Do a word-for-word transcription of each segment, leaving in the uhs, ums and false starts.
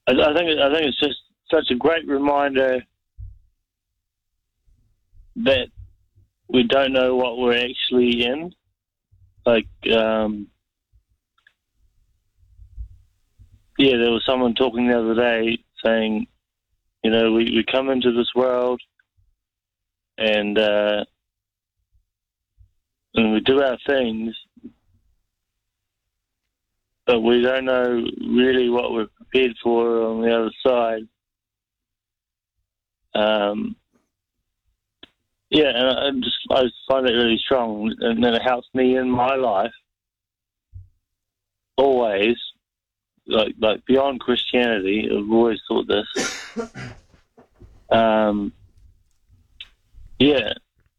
I, I think I think it's just such a great reminder that we don't know what we're actually in. Like, um, yeah, there was someone talking the other day saying, you know, we, we come into this world and uh, and we do our things, but we don't know really what we're prepared for on the other side. Um, yeah, and I just I find it really strong, and it helps me in my life always. Like like beyond Christianity, I've always thought this. Um, yeah,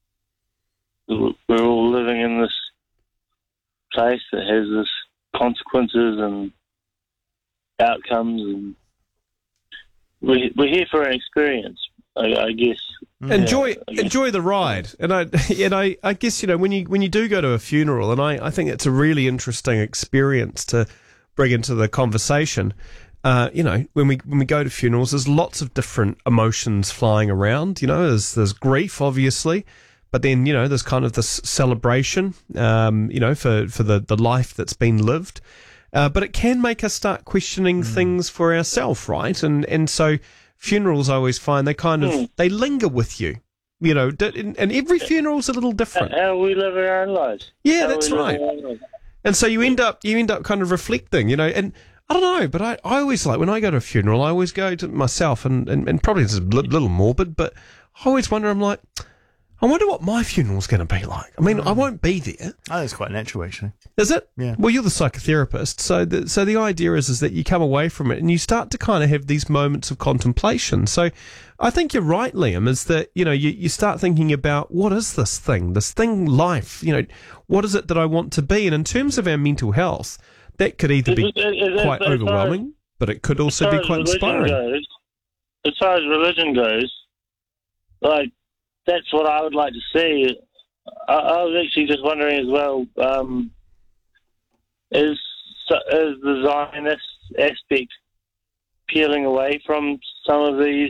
we're all living in this place that has this consequences and outcomes, and we we're here for an experience, I, I guess. Enjoy yeah, I guess. enjoy the ride, and I and I, I guess you know when you when you do go to a funeral, and I, I think it's a really interesting experience to bring into the conversation. Uh, you know, when we when we go to funerals, there's lots of different emotions flying around. You know, there's there's grief, obviously, but then you know there's kind of this celebration. Um, you know, for for the, the life that's been lived. Uh, but it can make us start questioning mm. things for ourselves, right? And and so funerals, I always find they kind of mm. they linger with you. You know, and, and every funeral's a little different. How we live our own lives. Yeah, How that's right. And so you end up you end up kind of reflecting, you know, and I don't know, but I, I always like when I go to a funeral, I always go to myself, and, and, and probably it's a little morbid, but I always wonder, I'm like, I wonder what my funeral's going to be like. I mean, mm. I won't be there. I think it's quite natural, actually. Is it? Yeah. Well, you're the psychotherapist, so the, so the idea is is that you come away from it and you start to kind of have these moments of contemplation. So I think you're right, Liam, is that, you know, you, you start thinking about what is this thing, this thing life, you know, what is it that I want to be? And in terms of our mental health, that could either be is, is, is, quite as overwhelming, as, but it could also be quite inspiring. Goes, as far as religion goes, like, that's what I would like to see. I, I was actually just wondering as well, um, is, is the Zionist aspect peeling away from some of these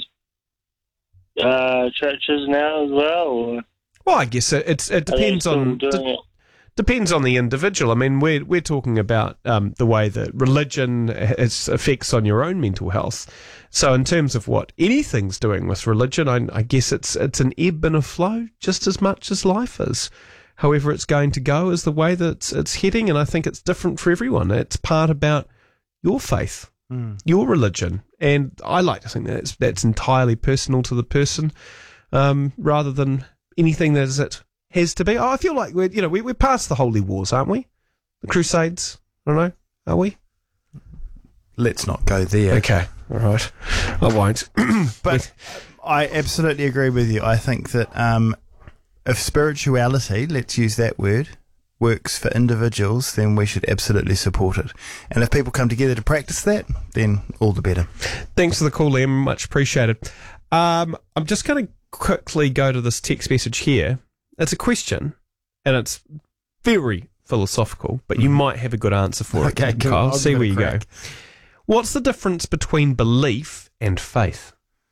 uh, churches now as well? Or well, I guess it, it's, it depends on... It? Depends on the individual. I mean, we're we're talking about um, the way that religion has effects on your own mental health. So, in terms of what anything's doing with religion, I, I guess it's it's an ebb and a flow, just as much as life is. However, it's going to go is the way that it's, it's heading, and I think it's different for everyone. It's part about your faith, mm. your religion, and I like to think that it's, that's entirely personal to the person, um, rather than anything that is it. Has to be. Oh, I feel like we're, you know, we, we're past the holy wars, aren't we? The Crusades. I don't know. Are we? Let's not go there. Okay. All right. I won't. But I absolutely agree with you. I think that um, if spirituality, let's use that word, works for individuals, then we should absolutely support it. And if people come together to practice that, then all the better. Thanks for the call, Liam. Much appreciated. Um, I'm just going to quickly go to this text message here. It's a question, and it's very philosophical, but you mm. might have a good answer for okay, it. Kyle, see where you crack. go. What's the difference between belief and faith?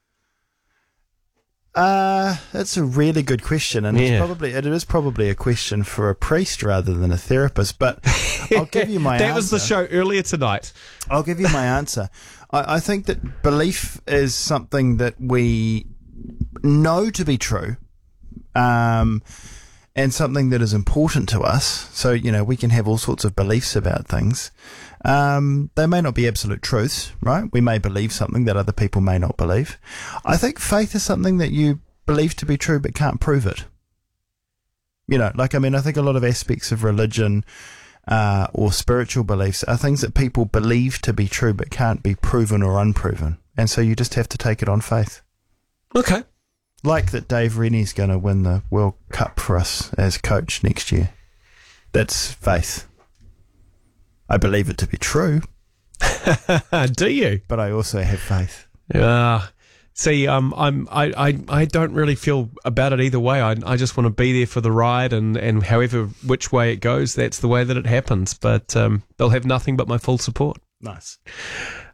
Uh, that's a really good question, and yeah. it's probably it is probably a question for a priest rather than a therapist. But I'll give you my that answer. That was the show earlier tonight. I'll give you my answer. I, I think that belief is something that we know to be true. Um, and something that is important to us. So, you know, we can have all sorts of beliefs about things. Um, they may not be absolute truths, right? We may believe something that other people may not believe. I think faith is something that you believe to be true but can't prove it. You know, like, I mean, I think a lot of aspects of religion uh, or spiritual beliefs are things that people believe to be true but can't be proven or unproven. And so you just have to take it on faith. Okay. Like that Dave Rennie's going to win the World Cup for us as coach next year. That's faith. I believe it to be true. Do you? But I also have faith. Yeah. See, um, I'm, I, I, I don't really feel about it either way. I, I just want to be there for the ride, and, and however which way it goes, that's the way that it happens. But um, they'll have nothing but my full support. Nice.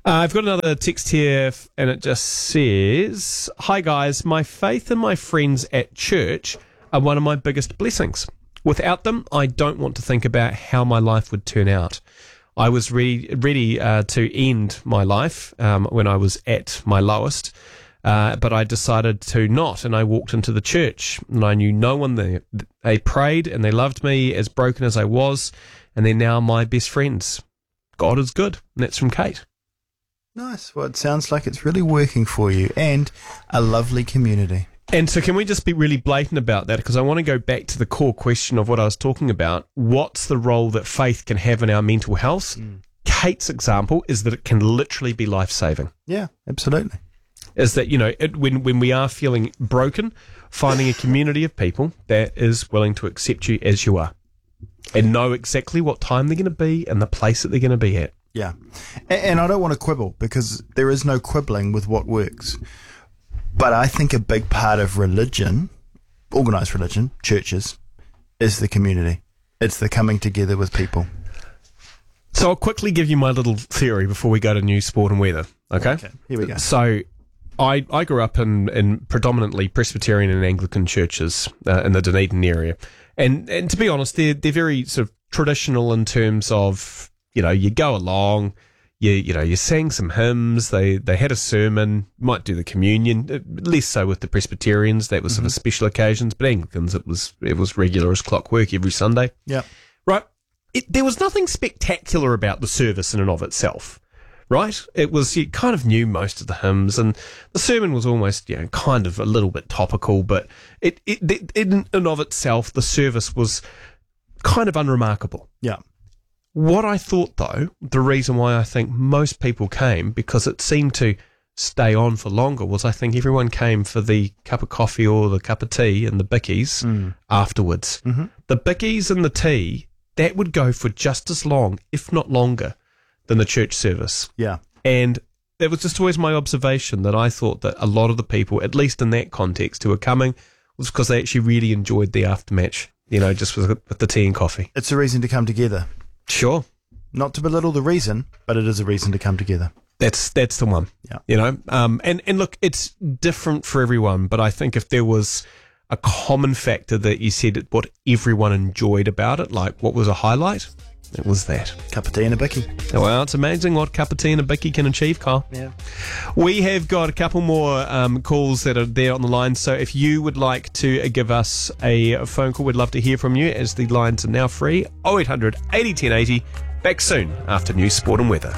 Uh, I've got another text here, and it just says, "Hi guys, my faith and my friends at church are one of my biggest blessings. Without them, I don't want to think about how my life would turn out. I was ready, ready uh, to end my life um, when I was at my lowest, uh, but I decided to not, and I walked into the church, and I knew no one there. They prayed, and they loved me as broken as I was, and they're now my best friends. God is good." And that's from Kate. Nice. Well, it sounds like it's really working for you, and a lovely community. And so can we just be really blatant about that? Because I want to go back to the core question of what I was talking about. What's the role that faith can have in our mental health? Mm. Kate's example is that it can literally be life-saving. Yeah, absolutely. Is that, you know, it, when, when we are feeling broken, finding a community of people that is willing to accept you as you are and know exactly what time they're going to be and the place that they're going to be at. Yeah. And, and I don't want to quibble, because there is no quibbling with what works. But I think a big part of religion, organised religion, churches, is the community. It's the coming together with people. So I'll quickly give you my little theory before we go to news, sport and weather. Okay? Okay, here we go. So I, I grew up in, in predominantly Presbyterian and Anglican churches uh, in the Dunedin area. And and to be honest, they're, they're very sort of traditional in terms of, you know, you go along, You you know, you sang some hymns, they, they had a sermon, might do the communion, less so with the Presbyterians, that was mm-hmm. sort of special occasions, but Anglicans, it was it was regular as clockwork every Sunday. Yeah. Right? It, there was nothing spectacular about the service in and of itself, right? It was, you kind of knew most of the hymns, and the sermon was almost, you know, kind of a little bit topical, but it, it, it in and of itself, the service was kind of unremarkable. Yeah. What I thought, though, the reason why I think most people came, because it seemed to stay on for longer, was I think everyone came for the cup of coffee or the cup of tea and the bickies mm. afterwards. Mm-hmm. The bickies and the tea, that would go for just as long, if not longer, than the church service. Yeah. And it was just always my observation that I thought that a lot of the people, at least in that context, who were coming, was because they actually really enjoyed the aftermatch, you know, just with, with the tea and coffee. It's a reason to come together. Sure. Not to belittle the reason, but it is a reason to come together. That's that's the one. Yeah. You know, um, and, and look, it's different for everyone, but I think if there was a common factor that you said what everyone enjoyed about it, like what was a highlight, it was that. Cup of tea and a bicky. Well, it's amazing what cup of tea and a bicky can achieve, Kyle. Yeah. We have got a couple more um, calls that are there on the line, so if you would like to give us a phone call, we'd love to hear from you, as the lines are now free. oh eight hundred eighty ten eighty. Back soon after news, sport and weather.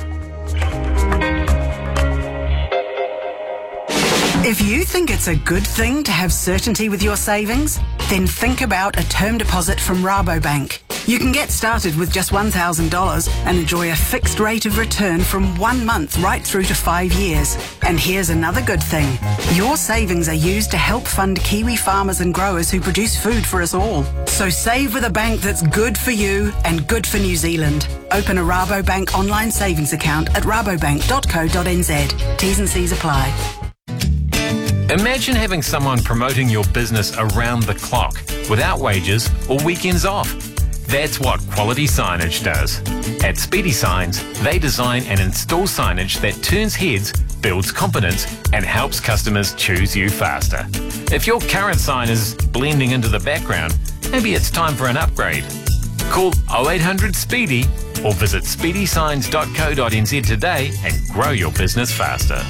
If you think it's a good thing to have certainty with your savings, then think about a term deposit from Rabobank. You can get started with just one thousand dollars and enjoy a fixed rate of return from one month right through to five years. And here's another good thing. Your savings are used to help fund Kiwi farmers and growers who produce food for us all. So save with a bank that's good for you and good for New Zealand. Open a Rabobank online savings account at rabobank dot co dot n z. T's and C's apply. Imagine having someone promoting your business around the clock, without wages or weekends off. That's what Quality Signage does. At Speedy Signs, they design and install signage that turns heads, builds confidence, and helps customers choose you faster. If your current sign is blending into the background, maybe it's time for an upgrade. Call oh eight hundred SPEEDY or visit speedy signs dot co dot n z today and grow your business faster.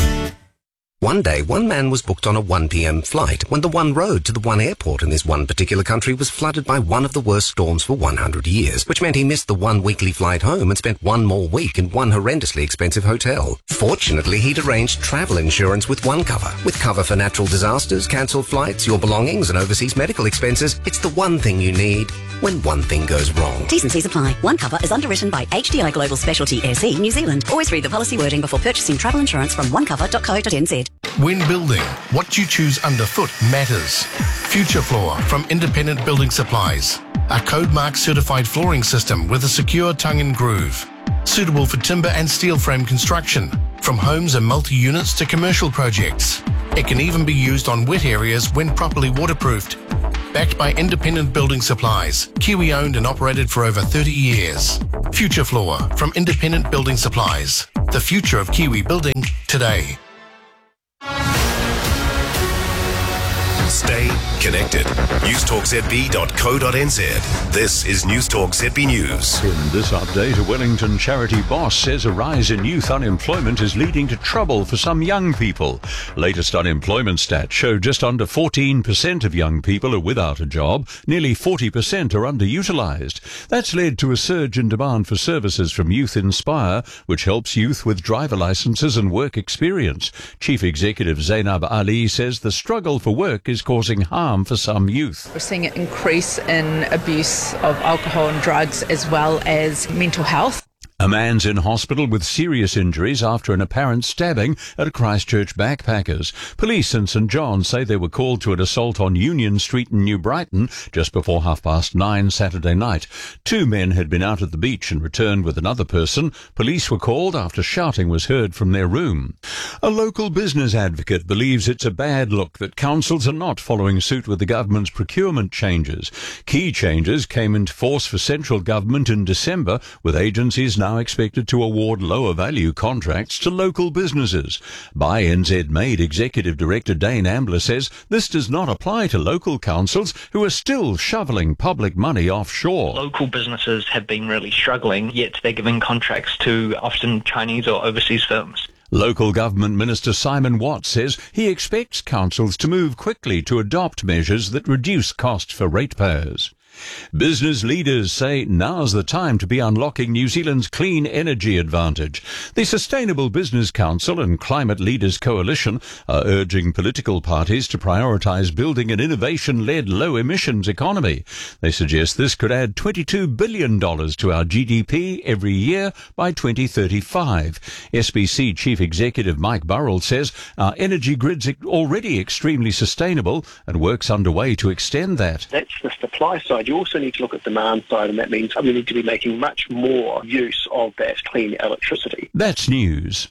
One day, one man was booked on a one p.m. flight when the one road to the one airport in this one particular country was flooded by one of the worst storms for one hundred years, which meant he missed the one weekly flight home and spent one more week in one horrendously expensive hotel. Fortunately, he'd arranged travel insurance with OneCover. With cover for natural disasters, cancelled flights, your belongings and overseas medical expenses, it's the one thing you need when one thing goes wrong. T's and C's apply. OneCover is underwritten by H D I Global Specialty S E New Zealand. Always read the policy wording before purchasing travel insurance from one cover dot co dot n z. When building, what you choose underfoot matters. Future Floor from Independent Building Supplies. A Code Mark certified flooring system with a secure tongue and groove. Suitable for timber and steel frame construction, from homes and multi-units to commercial projects. It can even be used on wet areas when properly waterproofed. Backed by Independent Building Supplies, Kiwi owned and operated for over thirty years. Future Floor from Independent Building Supplies. The future of Kiwi building today. Stay connected. newstalk z b dot co dot n z. This is Newstalk Z B News. In this update, a Wellington charity boss says a rise in youth unemployment is leading to trouble for some young people. Latest unemployment stats show just under fourteen percent of young people are without a job. Nearly forty percent are underutilised. That's led to a surge in demand for services from Youth Inspire, which helps youth with driver licences and work experience. Chief Executive Zainab Ali says the struggle for work is causing harm for some youth. We're seeing an increase in abuse of alcohol and drugs as well as mental health. A man's in hospital with serious injuries after an apparent stabbing at Christchurch backpackers. Police in St John's say they were called to an assault on Union Street in New Brighton just before half past nine Saturday night. Two men had been out at the beach and returned with another person. Police were called after shouting was heard from their room. A local business advocate believes it's a bad look that councils are not following suit with the government's procurement changes. Key changes came into force for central government in December, with agencies now expected to award lower value contracts to local businesses. By N Z Made Executive Director Dane Ambler says this does not apply to local councils who are still shoveling public money offshore. Local businesses have been really struggling, yet they're giving contracts to often Chinese or overseas firms. Local Government Minister Simon Watt says he expects councils to move quickly to adopt measures that reduce costs for ratepayers. Business leaders say now's the time to be unlocking New Zealand's clean energy advantage. The Sustainable Business Council and Climate Leaders Coalition are urging political parties to prioritise building an innovation-led low-emissions economy. They suggest this could add twenty-two billion dollars to our G D P every year by twenty thirty-five. S B C Chief Executive Mike Burrell says our energy grid's already extremely sustainable and work's underway to extend that. That's the supply side. You also need to look at demand side, and that means we need to be making much more use of that clean electricity. That's news.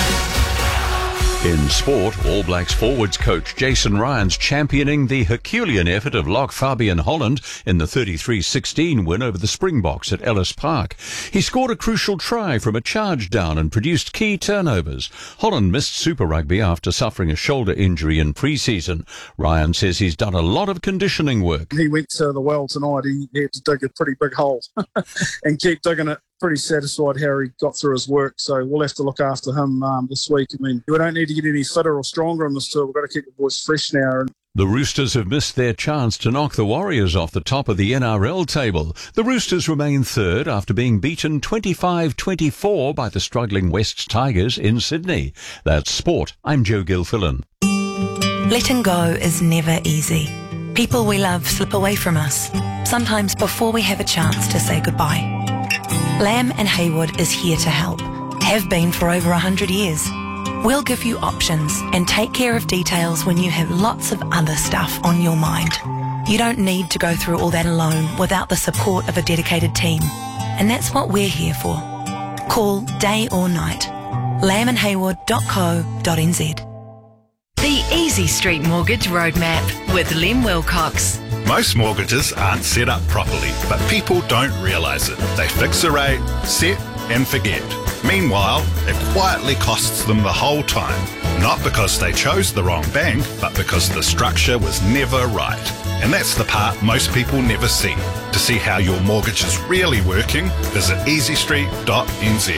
In sport, All Blacks forwards coach Jason Ryan's championing the Herculean effort of lock Fabian Holland in the thirty-three sixteen win over the Springboks at Ellis Park. He scored a crucial try from a charge down and produced key turnovers. Holland missed Super Rugby after suffering a shoulder injury in pre-season. Ryan says he's done a lot of conditioning work. He went to the well tonight. He had to dig a pretty big hole and keep digging it. Pretty satisfied how he got through his work, so we'll have to look after him um, this week. I mean, we don't need to get any fitter or stronger on this tour. We've got to keep the boys fresh now. The Roosters have missed their chance to knock the Warriors off the top of the N R L table. The Roosters remain third after being beaten twenty-five twenty-four by the struggling West Tigers in Sydney. That's sport. I'm Joe Gilfillan. Letting go is never easy. People we love slip away from us, sometimes before we have a chance to say goodbye. Lamb and Haywood is here to help, have been for over one hundred years. We'll give you options and take care of details when you have lots of other stuff on your mind. You don't need to go through all that alone without the support of a dedicated team. And that's what we're here for. Call day or night. lamb and haywood dot co dot n z. The Easy Street Mortgage Roadmap with Lem Wilcox. Most mortgages aren't set up properly, but people don't realise it. They fix a rate, set and forget. Meanwhile, it quietly costs them the whole time. Not because they chose the wrong bank, but because the structure was never right. And that's the part most people never see. To see how your mortgage is really working, visit easy street dot n z.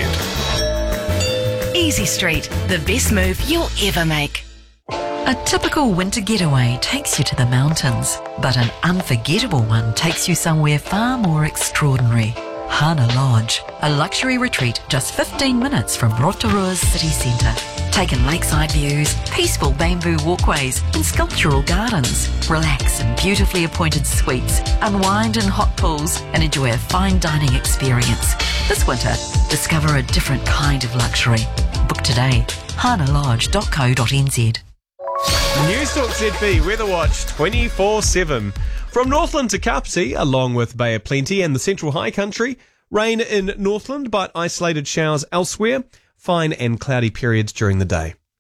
Easy Street, the best move you'll ever make. A typical winter getaway takes you to the mountains, but an unforgettable one takes you somewhere far more extraordinary. Hana Lodge, a luxury retreat just fifteen minutes from Rotorua's city centre. Take in lakeside views, peaceful bamboo walkways and sculptural gardens. Relax in beautifully appointed suites, unwind in hot pools and enjoy a fine dining experience. This winter, discover a different kind of luxury. Book today, hana lodge dot co dot n z. Newstalk Z B Weather Watch twenty-four seven. From Northland to Kapiti, along with Bay of Plenty and the Central High Country, rain in Northland but isolated showers elsewhere, fine and cloudy periods during the day.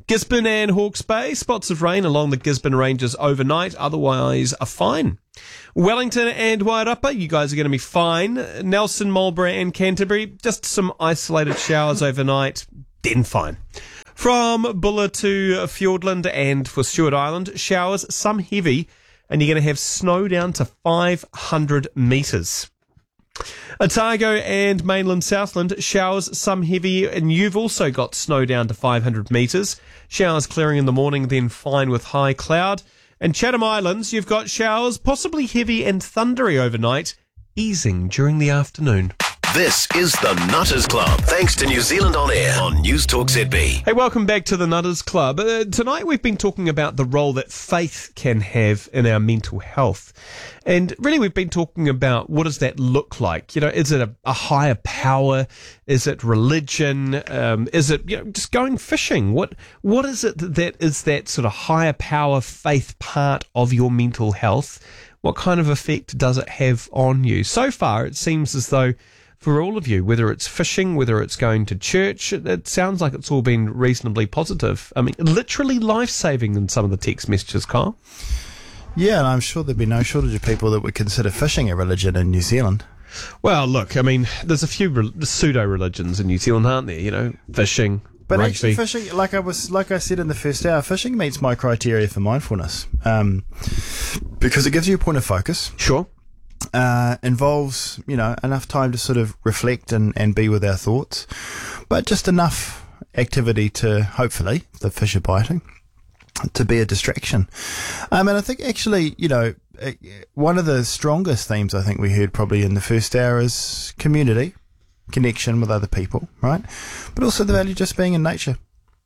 Gisborne and Hawke's Bay, spots of rain along the Gisborne Ranges overnight, otherwise a fine. Wellington and Wairapa, you guys are going to be fine. Nelson, Marlborough and Canterbury, just some isolated showers overnight, then fine. From Bulla to Fiordland and for Stewart Island, showers, some heavy, and you're going to have snow down to five hundred metres. Otago and mainland Southland, showers, some heavy, and you've also got snow down to five hundred metres. Showers clearing in the morning, then fine with high cloud. And Chatham Islands, you've got showers, possibly heavy and thundery overnight, easing during the afternoon. This is the Nutters Club, thanks to New Zealand On Air on News Talk Z B. Hey, welcome back to the Nutters Club. Uh, tonight we've been talking about the role that faith can have in our mental health. And really we've been talking about what does that look like? You know, is it a, a higher power? Is it religion? Um, is it, you know, just going fishing? What What is it that is that sort of higher power faith part of your mental health? What kind of effect does it have on you? So far it seems as though for all of you, whether it's fishing, whether it's going to church, it, it sounds like it's all been reasonably positive. I mean, literally life-saving in some of the text messages, Kyle. Yeah, and I'm sure there'd be no shortage of people that would consider fishing a religion in New Zealand. Well, look, I mean, there's a few re- pseudo-religions in New Zealand, aren't there? You know, fishing, But rugby. actually, fishing, like I was, like I said in the first hour, fishing meets my criteria for mindfulness, um, because it gives you a point of focus. Sure. Uh, involves, you know, enough time to sort of reflect and, and be with our thoughts, but just enough activity to, hopefully, the fish are biting, to be a distraction. Um, and I think actually, you know, one of the strongest themes I think we heard probably in the first hour is community, connection with other people, right? But also the value of just being in nature.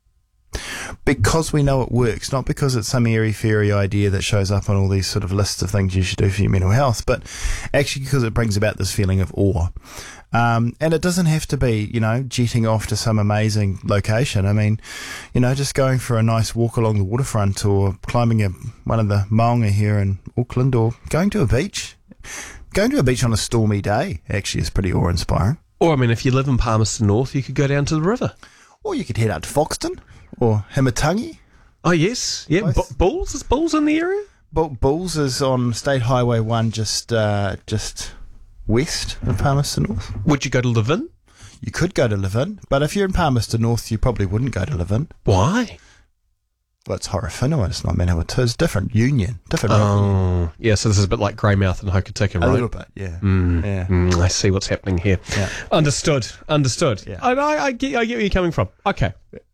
Because we know it works, not because it's some airy-fairy idea that shows up on all these sort of lists of things you should do for your mental health, but actually because it brings about this feeling of awe. Um, and it doesn't have to be, you know, jetting off to some amazing location. I mean, you know, just going for a nice walk along the waterfront or climbing a, one of the maunga here in Auckland or going to a beach. Going to a beach on a stormy day actually is pretty awe-inspiring. Or, I mean, if you live in Palmerston North, you could go down to the river. Or you could head out to Foxton. Or Himatangi. Oh, yes. Yeah. B- Bulls? Is Bulls in the area? B- Bulls is on State Highway one, just uh, just west of Palmerston North. Would you go to Levin? You could go to Levin, but if you're in Palmerston North, you probably wouldn't go to Levin. Why? Well, it's Horowhenua. It's not Manawatu. It's different. Union. Different. Oh, yeah. So this is a bit like Greymouth and Hokitika, right? A little bit, yeah. Mm, yeah. Mm, I see what's happening here. Yeah. Understood. Understood. Yeah. I, I, I, get, I get where you're coming from. Okay.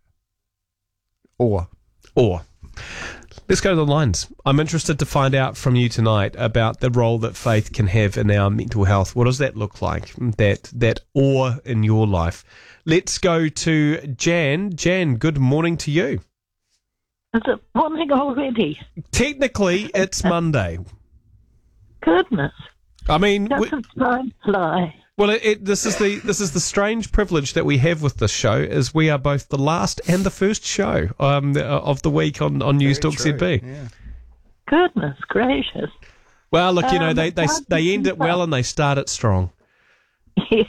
Or. Or. Let's go to the lines. I'm interested to find out from you tonight about the role that faith can have in our mental health. What does that look like? That that awe in your life. Let's go to Jan. Jan, good morning to you. Is it morning already? Technically, it's Monday. Goodness. I mean, doesn't time fly? Well, it, it, this is the this is the strange privilege that we have with this show, is we are both the last and the first show um, of the week on, on News Talk Z B. Yeah. Goodness gracious! Well, look, you know Um, they they they end it well and they start it strong. Yeah.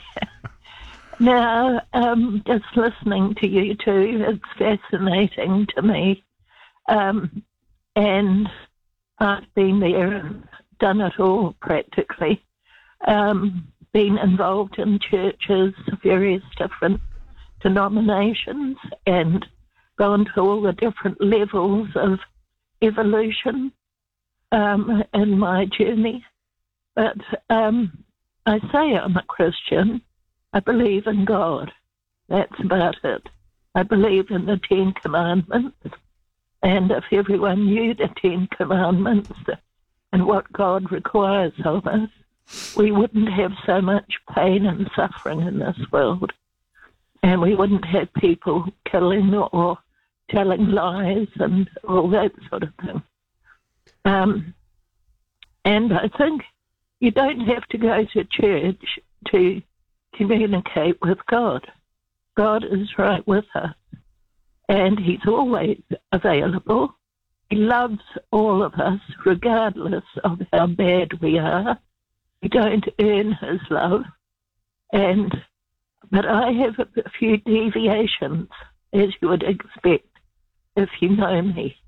Now, um, just listening to you two, it's fascinating to me, um, and I've been there and done it all practically. Um, been involved in churches, various different denominations, and gone to all the different levels of evolution um, in my journey. But um, I say I'm a Christian. I believe in God. That's about it. I believe in the Ten Commandments. And if everyone knew the Ten Commandments and what God requires of us, we wouldn't have so much pain and suffering in this world. And we wouldn't have people killing or telling lies and all that sort of thing. Um, and I think you don't have to go to church to communicate with God. God is right with us. And he's always available. He loves all of us, regardless of how bad we are. We don't earn his love, and but I have a few deviations, as you would expect. if you know me.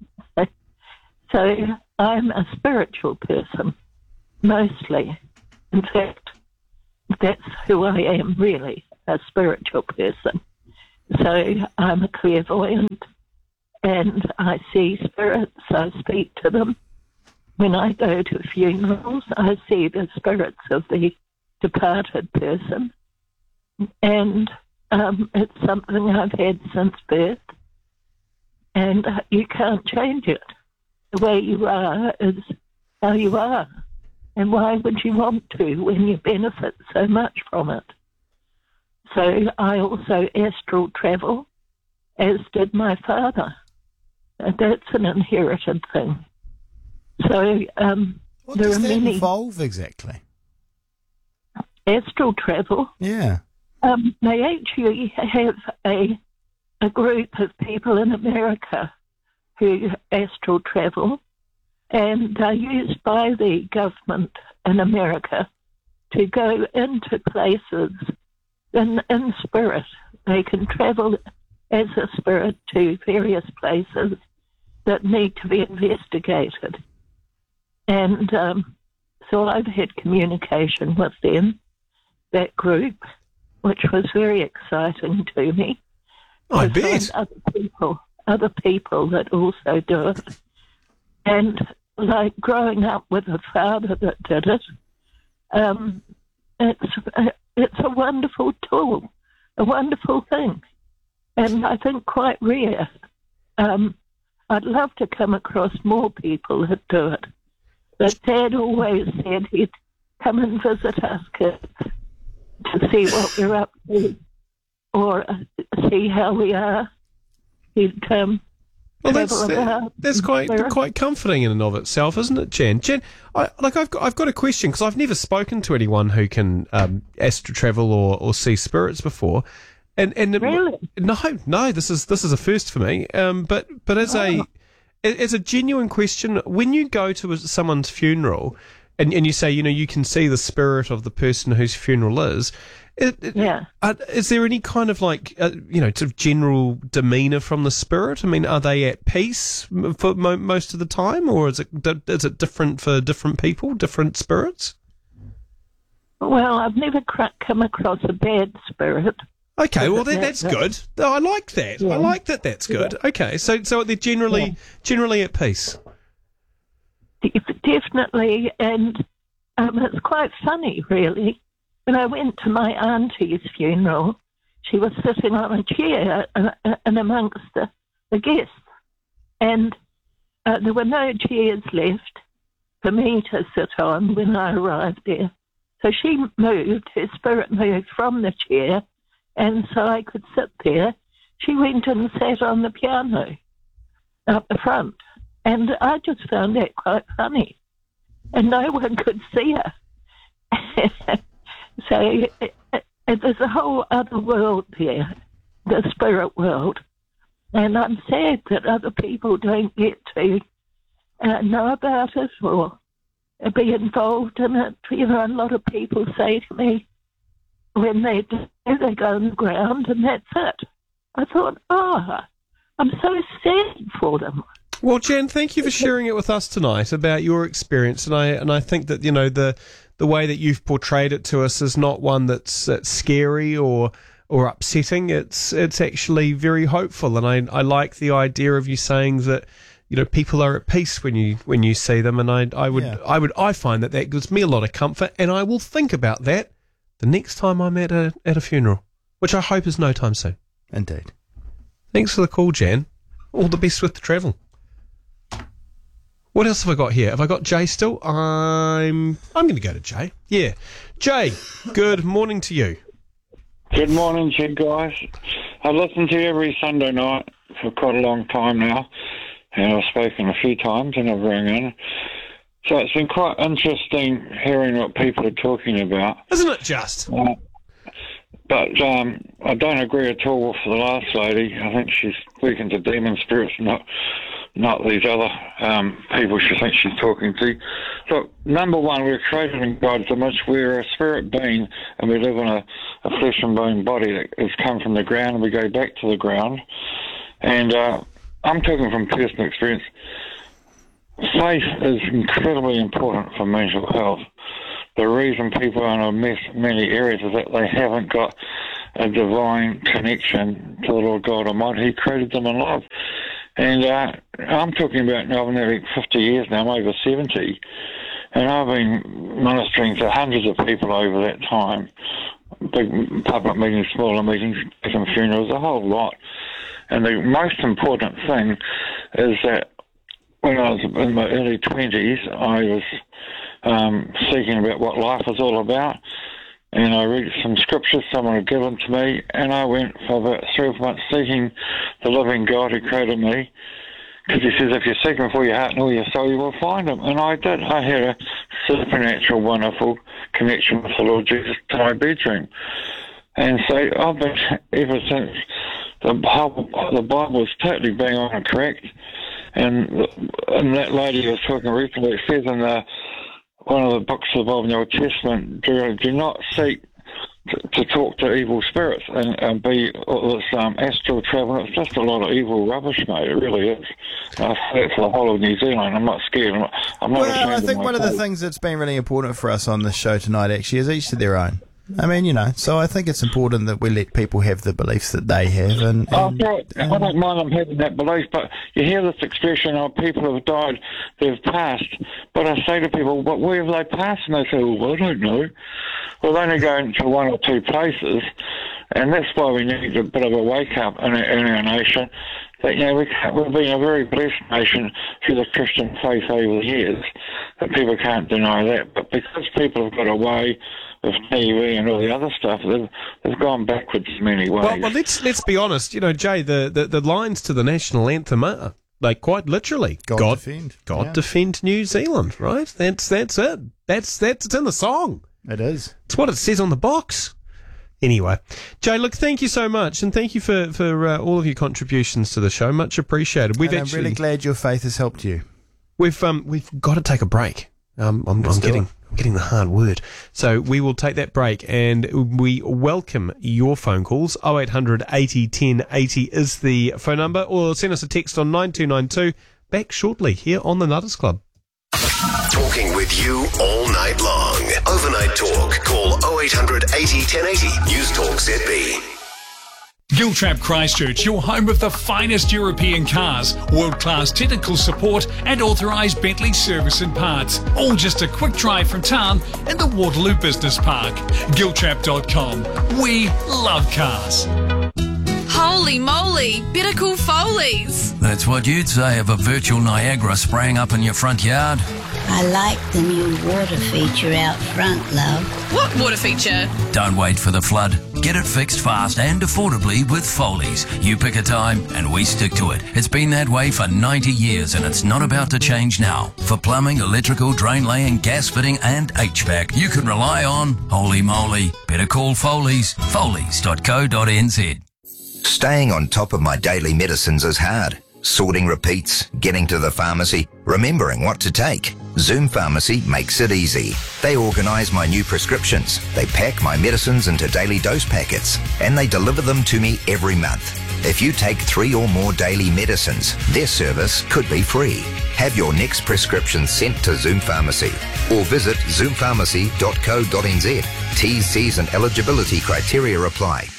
So I'm a spiritual person, mostly. In fact, that's who I am, really, a spiritual person. So I'm a clairvoyant, and I see spirits, I speak to them. When I go to funerals, I see the spirits of the departed person, and um, it's something I've had since birth, and uh, you can't change it. The way you are is how you are, and why would you want to when you benefit so much from it? So I also astral travel, as did my father. And that's an inherited thing. So um, What there does are that many involve exactly? astral travel. Yeah. Um, they actually have a a group of people in America who astral travel, and are used by the government in America to go into places in, in spirit. They can travel as a spirit to various places that need to be investigated. And um, so I've had communication with them, that group, which was very exciting to me. I I bet. find other people, other people that also do it. And like growing up with a father that did it, um, it's it's a wonderful tool, a wonderful thing, and I think quite rare. Um, I'd love to come across more people that do it. But Dad always said he'd come and visit us kids to see what we're up to, or uh, see how we are. He'd um, Well, that's travel that, about that's quite spirit. quite comforting in and of itself, isn't it, Jan? Jan, I, like I've got I've got a question because I've never spoken to anyone who can um, astral travel or, or see spirits before, and and really? no no this is this is a first for me. Um, but but as Oh. a as a genuine question, when you go to someone's funeral and, and you say, you know, you can see the spirit of the person whose funeral is. It, it, yeah. Uh, is there any kind of like, uh, you know, sort of general demeanour from the spirit? I mean, are they at peace for mo- most of the time, or is it is it different for different people, different spirits? Well, I've never cr- come across a bad spirit. Okay, well that, that's good. I like that. Yeah. I like that. That's good. Yeah. Okay, so so they're generally Yeah. generally at peace. Def- Definitely, and um, it's quite funny, really. When I went to my auntie's funeral, she was sitting on a chair uh, uh, and amongst the, the guests, and uh, there were no chairs left for me to sit on when I arrived there. So she moved, her spirit moved from the chair, and so I could sit there. She went and sat on the piano up the front, and I just found that quite funny. And no one could see her. So it, it, there's a whole other world there, the spirit world. And I'm sad that other people don't get to uh, know about it or be involved in it. You know, a lot of people say to me, when they do, they go on the ground and that's it. I thought, oh, I'm so sad for them. Well, Jan, thank you for sharing it with us tonight about your experience, and I and I think that you know the the way that you've portrayed it to us is not one that's, that's scary or or upsetting. It's it's actually very hopeful, and I I like the idea of you saying that you know people are at peace when you when you see them, and I I would Yeah. I would I find that that gives me a lot of comfort, and I will think about that the next time I'm at a at a funeral, which I hope is no time soon. Indeed. Thanks for the call, Jan. All the best with the travel. What else have I got here? Have I got Jay still? I'm I'm going to go to Jay. Yeah. Jay, good morning to you. Good morning to you guys. I listen to you every Sunday night for quite a long time now, and I've spoken a few times and I've rang in. So it's been quite interesting hearing what people are talking about. Isn't it just? Uh, but um, I don't agree at all with the last lady. I think she's speaking to demon spirits, not not these other um, people she thinks she's talking to. Look, number one, we're created in God's image. We're a spirit being, and we live in a, a flesh and bone body that has come from the ground, and we go back to the ground. And uh, I'm talking from personal experience. Faith is incredibly important for mental health. The reason people are in a mess in many areas is that they haven't got a divine connection to the Lord God Almighty. He created them in love. And uh, I'm talking about now, I've been nearly fifty years now, I'm over seventy, and I've been ministering to hundreds of people over that time, big public meetings, smaller meetings, some funerals, a whole lot. And the most important thing is that when I was in my early twenties, I was um, seeking about what life was all about, and I read some scriptures someone had given to me, and I went for about three or four months seeking the living God who created me, because he says if you seek him with all your heart and all your soul, you will find him. And I did. I had a supernatural, wonderful connection with the Lord Jesus to my bedroom. And so I've been, ever since, the, the Bible is totally bang on and correct. And, and that lady was talking recently, it says in the, one of the books of the Bible in the Old Testament, do, do not seek to, to talk to evil spirits and, and be all this um, astral travel. It's just a lot of evil rubbish, mate. It really is. I say it for the whole of New Zealand. I'm not scared. I'm not, I'm not well, I think of one of the things that's been really important for us on this show tonight actually is each to their own. I mean, you know, so I think it's important that we let people have the beliefs that they have. And, and oh, right. um, I don't mind them having that belief, but you hear this expression, oh, people have died, they've passed. But I say to people, but where have they passed? And they say, well, I don't know. Well, they only go to one or two places, and that's why we need a bit of a wake-up in our, in our nation. That, you know, we can't, we've been a very blessed nation through the Christian faith over the years, that people can't deny that. But because people have got away with T V and all the other stuff, they've, they've gone backwards in many ways. Well, well let's let's be honest. You know, Jay, the, the, the lines to the national anthem are, like, quite literally, God, God defend, God yeah. defend New Zealand, right? That's that's it. That's that's it's in the song. It is. It's what it says on the box. Anyway, Jay, look, thank you so much, and thank you for for uh, all of your contributions to the show. Much appreciated. We've and actually, I'm really glad your faith has helped you. We've um we've got to take a break. Um, I'm, I'm getting it. I'm getting the hard word. So we will take that break, and we welcome your phone calls. oh eight hundred eighty ten eighty is the phone number, or send us a text on nine two nine two. Back shortly here on the Nutters Club. Talking with you all night long. Overnight talk. Call oh eight hundred eighty ten eighty. News Talk Z B. Giltrap Christchurch, your home of the finest European cars, world-class technical support and authorised Bentley service and parts. All just a quick drive from town in the Waterloo Business Park. Giltrap dot com. We love cars. Holy moly, better call Foley's. That's what you'd say of a virtual Niagara spraying up in your front yard. I like the new water feature out front, love. What water feature? Don't wait for the flood. Get it fixed fast and affordably with Foley's. You pick a time and we stick to it. It's been that way for ninety years and it's not about to change now. For plumbing, electrical, drain laying, gas fitting and H V A C, you can rely on Holy Moly. Better call Foley's. Foley's dot co dot n z. Staying on top of my daily medicines is hard. Sorting repeats, getting to the pharmacy, remembering what to take. Zoom Pharmacy makes it easy. They organise my new prescriptions, they pack my medicines into daily dose packets, and they deliver them to me every month. If you take three or more daily medicines, their service could be free. Have your next prescription sent to Zoom Pharmacy or visit zoom pharmacy dot co dot n z. T's, C's and eligibility criteria apply.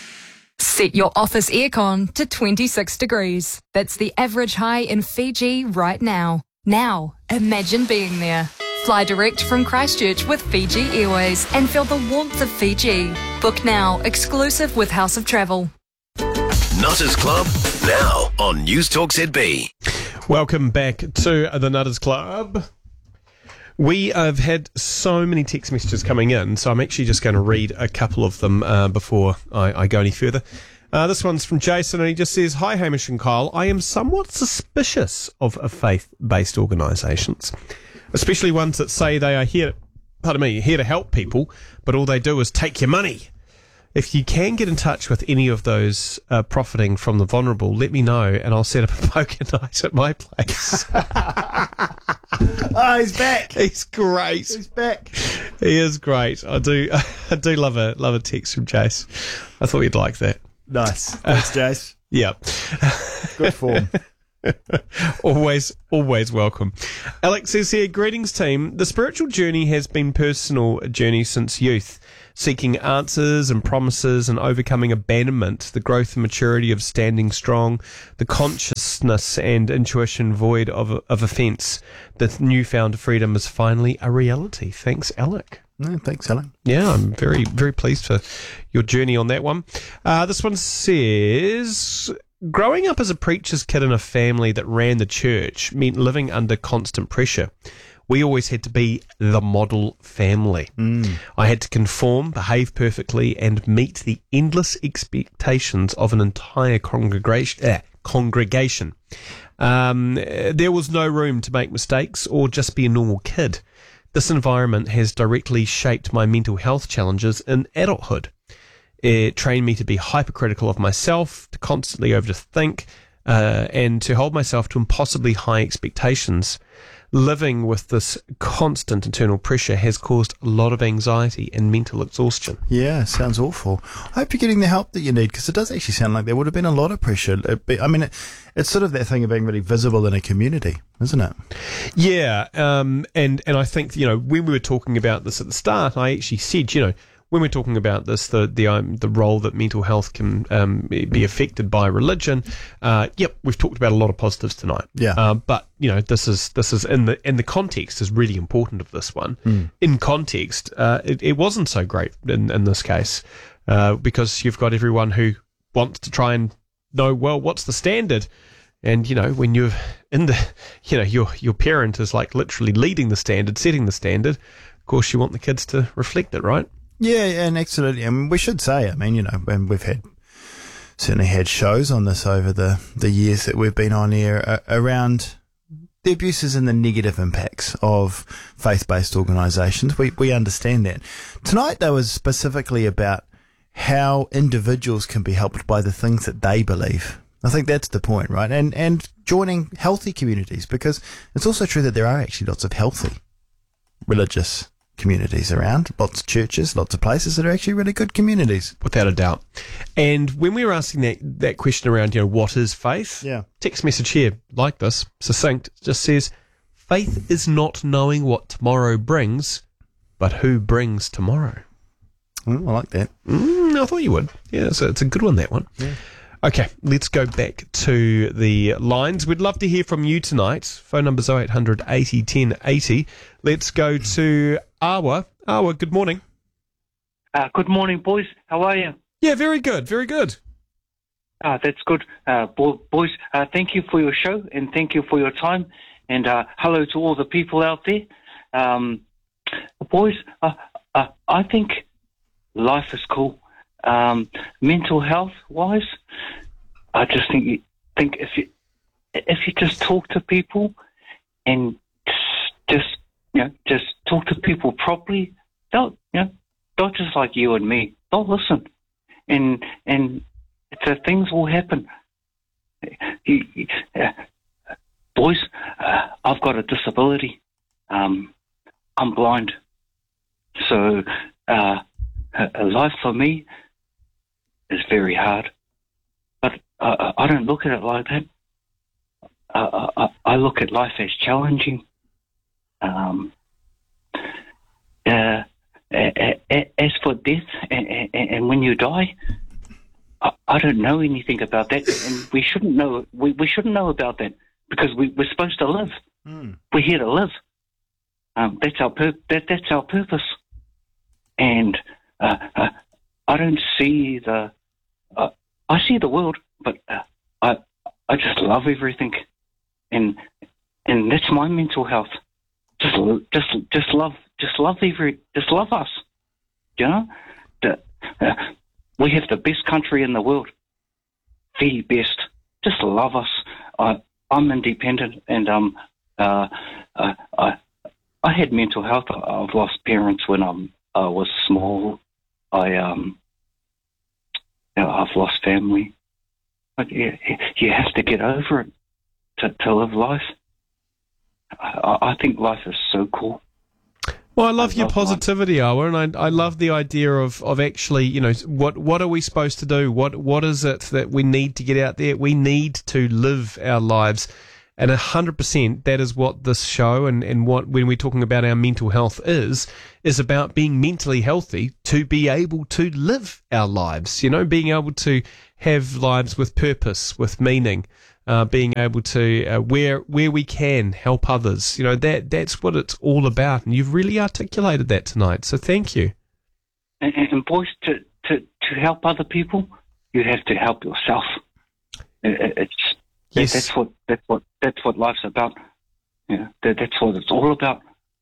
Set your office aircon to twenty-six degrees. That's the average high in Fiji right now. Now, imagine being there. Fly direct from Christchurch with Fiji Airways and feel the warmth of Fiji. Book now, exclusive with House of Travel. Nutters Club, now on News Talk Z B. Welcome back to the Nutters Club. We have had so many text messages coming in, so I'm actually just going to read a couple of them uh, before I, I go any further. Uh, this one's from Jason, and he just says, "Hi, Hamish and Kyle. I am somewhat suspicious of faith-based organisations, especially ones that say they are here, pardon me, here to help people, but all they do is take your money. If you can get in touch with any of those uh, profiting from the vulnerable, let me know, and I'll set up a poker night at my place." Oh, he's back. He's great. He's back. He is great. I do I do love a love a text from Jace. I thought you'd like that. Nice. Thanks, Jace. Yeah. Good form. always, always welcome. Alex says here, greetings team. The spiritual journey has been personal journey since youth, seeking answers and promises and overcoming abandonment, the growth and maturity of standing strong, the consciousness and intuition void of, of offence. The newfound freedom is finally a reality. Thanks, Alec. No, thanks, Alec. Yeah, I'm very, very pleased for your journey on that one. Uh, this one says, growing up as a preacher's kid in a family that ran the church meant living under constant pressure. We always had to be the model family. Mm. I had to conform, behave perfectly, and meet the endless expectations of an entire congregation. Uh, congregation. Um, there was no room to make mistakes or just be a normal kid. This environment has directly shaped my mental health challenges in adulthood. It trained me to be hypercritical of myself, to constantly overthink, uh, and to hold myself to impossibly high expectations. Living with this constant internal pressure has caused a lot of anxiety and mental exhaustion. Yeah, sounds awful. I hope you're getting the help that you need, because it does actually sound like there would have been a lot of pressure. It be, I mean, it, it's sort of that thing of being really visible in a community, isn't it? Yeah, um, and, and I think, you know, when we were talking about this at the start, I actually said, you know, when we're talking about this, the the um, the role that mental health can um, be affected by religion, uh, yep, we've talked about a lot of positives tonight. Yeah. Uh, but you know, this is this is in the in the context is really important of this one. Mm. In context, uh, it, it wasn't so great in in this case uh, because you've got everyone who wants to try and know, well, what's the standard. And, you know, when you're in the, you know, your your parent is like literally leading the standard, setting the standard, of course you want the kids to reflect it, right? Yeah, and absolutely. I mean, we should say, I mean, you know, and we've had, certainly had shows on this over the, the years that we've been on air uh, around the abuses and the negative impacts of faith-based organisations. We, we understand that. Tonight, though, is specifically about how individuals can be helped by the things that they believe. I think that's the point, right? And, and joining healthy communities, because it's also true that there are actually lots of healthy religious communities around, lots of churches, lots of places that are actually really good communities. Without a doubt. And when we were asking that, that question around, you know, what is faith? Yeah. Text message here, like this, succinct, just says, faith is not knowing what tomorrow brings, but who brings tomorrow. Mm, I like that. Mm, I thought you would. Yeah, so it's a good one, that one. Yeah. Okay, let's go back to the lines. We'd love to hear from you tonight. Phone number's oh eight hundred eighty ten eighty. Let's go to Awa. Awa, good morning. Uh, good morning, boys. How are you? Yeah, very good, very good. Ah, that's good. Uh, bo- boys, uh, thank you for your show and thank you for your time. And uh, hello to all the people out there. Um, boys, uh, uh, I think life is cool. Um, mental health-wise, I just think you think if you if you just talk to people and just you know just talk to people properly, they'll you know not just like you and me, they'll listen, and and the things will happen. You, you, uh, boys, uh, I've got a disability. Um, I'm blind, so uh, a life for me is very hard, but uh, I don't look at it like that. Uh, I, I look at life as challenging. Um, uh, as for death and, and, and when you die, I, I don't know anything about that, and we shouldn't know. We, we shouldn't know about that because we, we're supposed to live. Mm. We're here to live. Um, that's our pur- that, that's our purpose, and uh, uh, I don't see the. Uh, I see the world, but uh, I I just love everything, and and that's my mental health. Just just just love just love every just love us. You know, the, uh, we have the best country in the world, the best. Just love us. I I'm independent, and um uh, uh I I had mental health. I've lost parents when I'm I was small. I um. You know, I've lost family. But you, you have to get over it to, to live life. I, I think life is so cool. Well, I love I your love positivity, Awa, and I I love the idea of, of actually, you know, what what are we supposed to do? What what is it that we need to get out there? We need to live our lives, and a hundred percent that is what this show and, and what when we're talking about our mental health is is about being mentally healthy to be able to live our lives. You know, being able to have lives with purpose, with meaning. Uh, being able to uh, where where we can help others, you know, that that's what it's all about, and you've really articulated that tonight. So thank you. And, and, and boys, to, to, to help other people, you have to help yourself. It, it's yes. that, that's what that's what that's what life's about. Yeah, that, that's what it's all about.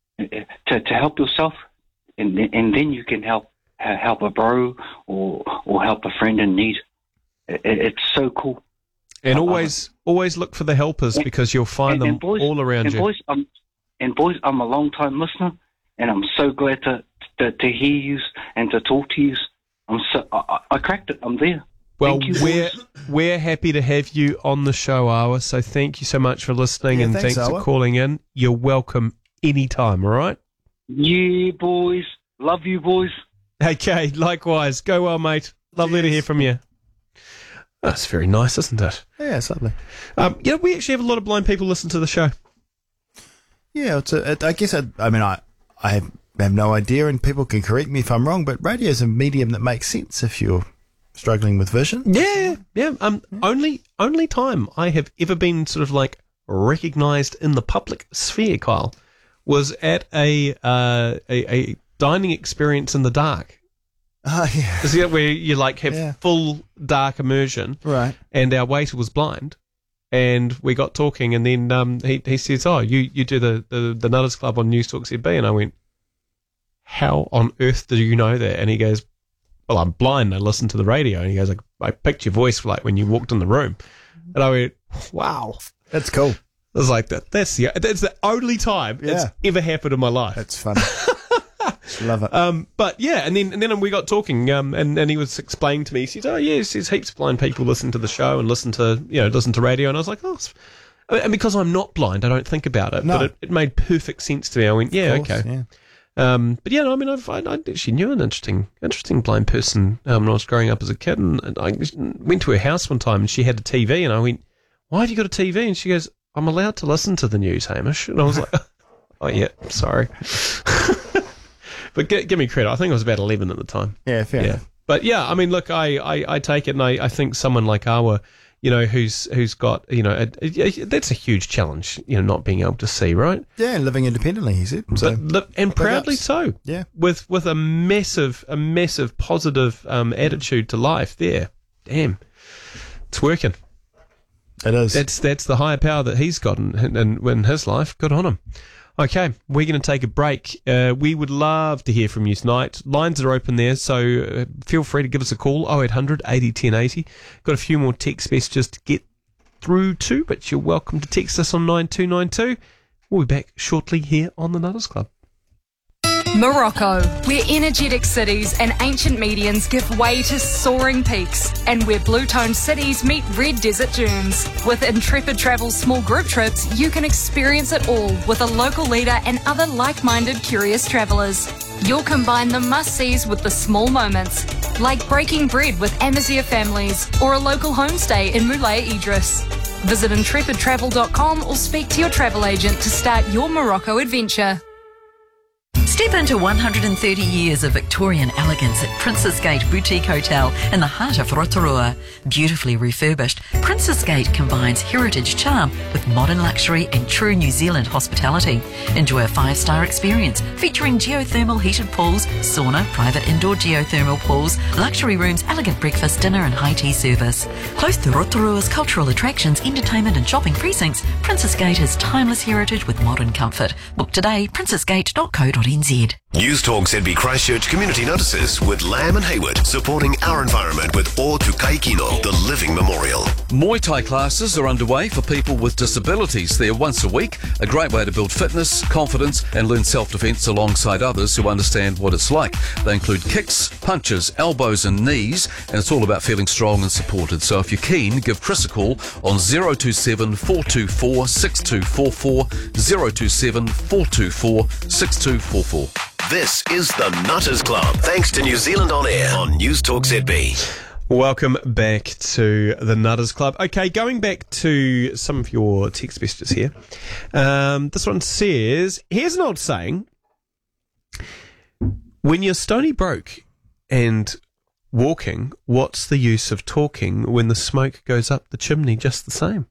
To to help yourself, and and then you can help uh, help a bro or or help a friend in need. It, it's so cool. And always, always look for the helpers and, because you'll find and, them and boys, all around and you. Boys, I'm, and boys, I'm a long-time listener, and I'm so glad to to, to hear you and to talk to you. I'm so I, I cracked it. I'm there. Well, thank you, we're boys. we're happy to have you on the show, Awa. So thank you so much for listening, Yeah, and thanks, thanks Awa. for calling in. You're welcome anytime. All right. Yeah, boys. Love you, boys. Okay. Likewise. Go well, mate. Lovely to hear from you. That's very nice, isn't it? Yeah, it's lovely. Um, you know, we actually have a lot of blind people listen to the show. Yeah, it's a, it, I guess I, I mean I I have, have no idea, and people can correct me if I'm wrong, but radio is a medium that makes sense if you're struggling with vision. Yeah, yeah. Um, only only time I have ever been sort of like recognised in the public sphere, Kyle, was at a uh, a, a dining experience in the dark. Oh, yeah. Is that where you like have Yeah. full dark immersion? Right. And our waiter was blind, and we got talking, and then um, he he says, "Oh, you, you do the, the the Nutters Club on News Talk Z B," and I went, "How on earth do you know that?" And he goes, "Well, I'm blind. I listen to the radio." And he goes, "Like I picked your voice like when you walked in the room," and I went, "Wow, that's cool." I was like, "That that's the that's the only time Yeah. it's ever happened in my life." That's funny. Love it. Um, but yeah, and then and then we got talking, um, and, and he was explaining to me. He said, "Oh yes, there's heaps of blind people listen to the show and listen to you know listen to radio." And I was like, "Oh," it's- and because I'm not blind, I don't think about it. No. But it, it made perfect sense to me. I went, "Yeah, Of course, okay." yeah. Um, but yeah, no, I mean, I've, I, I actually knew an interesting interesting blind person um, when I was growing up as a kid, and, and I went to her house one time, and she had a T V, and I went, "Why have you got a T V?" And she goes, "I'm allowed to listen to the news, Hamish." And I was like, "Oh yeah, sorry." But g- give me credit. I think I was about eleven at the time. Yeah, fair Yeah. enough. But yeah, I mean, look, I, I, I take it, and I, I think someone like Awa, you know, who's who's got, you know, a, a, a- that's a huge challenge, you know, not being able to see, right? Yeah, and living independently, he said. So, But, look, and big proudly ups. so. Yeah. With with a massive, a massive positive um, attitude to life there. Damn. It's working. It is. That's that's the higher power that he's got in, in, in his life. Good on him. Okay, we're going to take a break. Uh, we would love to hear from you tonight. Lines are open there, so uh, feel free to give us a call, oh eight hundred eighty ten eighty. Got a few more text messages to get through to, but you're welcome to text us on nine two nine two. We'll be back shortly here on the Nutters Club. Morocco, where energetic cities and ancient medians give way to soaring peaks, and where blue-toned cities meet red desert dunes. With Intrepid Travel's small group trips, you can experience it all with a local leader and other like-minded curious travellers. You'll combine the must-sees with the small moments, like breaking bread with Amazigh families or a local homestay in Moulay Idris. Visit intrepid travel dot com or speak to your travel agent to start your Morocco adventure. Step into one hundred thirty years of Victorian elegance at Princess Gate Boutique Hotel in the heart of Rotorua. Beautifully refurbished, Princess Gate combines heritage charm with modern luxury and true New Zealand hospitality. Enjoy a five-star experience featuring geothermal heated pools, sauna, private indoor geothermal pools, luxury rooms, elegant breakfast, dinner and high tea service. Close to Rotorua's cultural attractions, entertainment and shopping precincts, Princess Gate is timeless heritage with modern comfort. Book today, princess gate dot co dot n z. News Talk Z B Christchurch Community Notices with Lamb and Hayward, supporting our environment with O Tukai Kino, the Living Memorial. Muay Thai classes are underway for people with disabilities. They're once a week, a great way to build fitness, confidence and learn self-defense alongside others who understand what it's like. They include kicks, punches, elbows and knees, and it's all about feeling strong and supported. So if you're keen, give Chris a call on zero two seven, four two four, six two four four, zero two seven, four two four, six two four four. cool. This is the Nutters Club, thanks to New Zealand On Air on News Talk Z B. Welcome back to the Nutters Club. Okay, going back to some of your text messages here. Um, this one says, here's an old saying. When you're stony broke and walking, what's the use of talking when the smoke goes up the chimney just the same?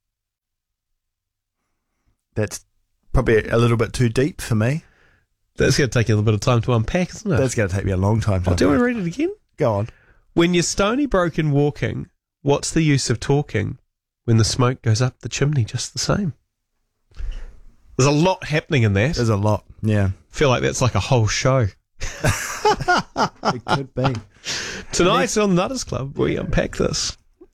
That's probably a little bit too deep for me. That's going to take you a little bit of time to unpack, isn't it? That's going to take me a long time to oh, unpack. Do you want to read it again? Go on. When you're stony broken walking, what's the use of talking when the smoke goes up the chimney just the same? There's a lot happening in that. There's a lot, yeah. I feel like that's like a whole show. It could be. Tonight on the Nutters Club, we unpack this.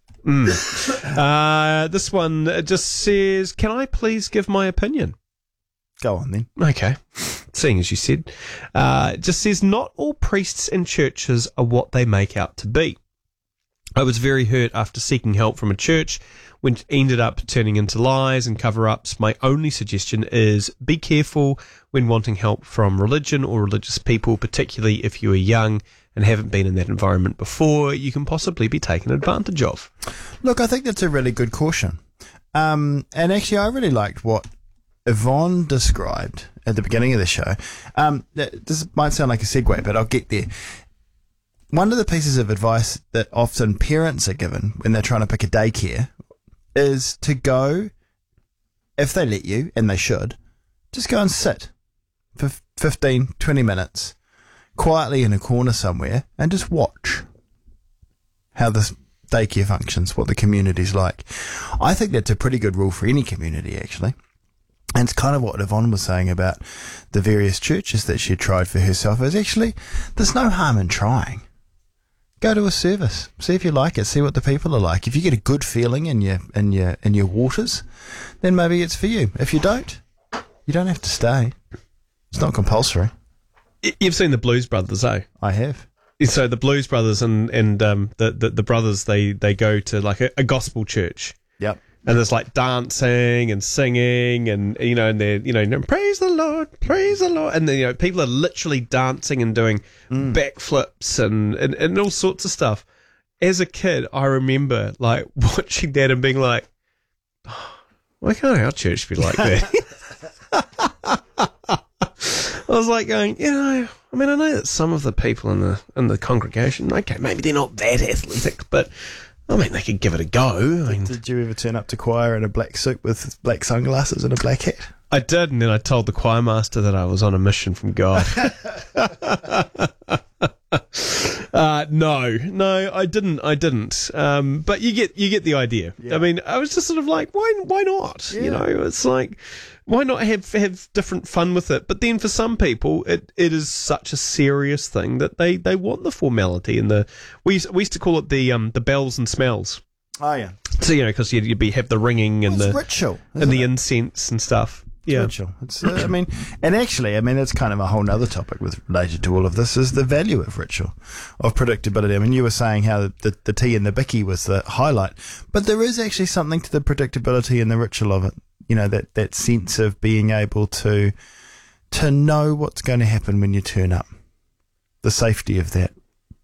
Mm. uh, this one just says, can I please give my opinion? Go on then. Okay. Seeing as you said. Uh, it just says, not all priests and churches are what they make out to be. I was very hurt after seeking help from a church, which ended up turning into lies and cover-ups. My only suggestion is be careful when wanting help from religion or religious people, particularly if you are young and haven't been in that environment before. You can possibly be taken advantage of. Look, I think that's a really good caution. Um, and actually, I really liked what Yvonne described at the beginning of the show. Um, this might sound like a segue, but I'll get there. One of the pieces of advice that often parents are given when they're trying to pick a daycare is to go, if they let you, and they should, just go and sit for fifteen, twenty minutes quietly in a corner somewhere and just watch how this daycare functions, what the community's like. I think that's a pretty good rule for any community, actually. And it's kind of what Yvonne was saying about the various churches that she tried for herself, is actually, there's no harm in trying. Go to a service, see if you like it, see what the people are like. If you get a good feeling in your in your in your waters, then maybe it's for you. If you don't, you don't have to stay. It's not compulsory. You've seen the Blues Brothers, eh? I have. So the Blues Brothers and and um, the, the the brothers, they they go to like a, a gospel church. Yep. And there's like dancing and singing and, you know, and they're, you know, praise the Lord, praise the Lord. And then, you know, people are literally dancing and doing mm. backflips and, and, and all sorts of stuff. As a kid, I remember like watching that and being like, oh, why can't our church be like that? I was like going, you know, I mean, I know that some of the people in the, in the congregation, okay, maybe they're not that athletic, but I mean, they could give it a go. I mean, did you ever turn up to choir in a black suit with black sunglasses and a black hat? I did, and then I told the choir master that I was on a mission from God. uh, no, no, I didn't. I didn't. Um, but you get you get the idea. Yeah. I mean, I was just sort of like, why why not? Yeah. You know, it's like, why not have have different fun with it? But then for some people, it, it is such a serious thing that they, they want the formality and the we used, we used to call it the um the bells and smells. Oh yeah. So you know, because you'd, you'd be have the ringing and well, the ritual and the it? incense and stuff. It's yeah, ritual. It's uh, I mean, and actually, I mean, it's kind of a whole other topic with related to all of this is the value of ritual, of predictability. I mean, you were saying how the the tea and the bicky was the highlight, but there is actually something to the predictability and the ritual of it. You know, that, that sense of being able to to know what's going to happen when you turn up. The safety of that.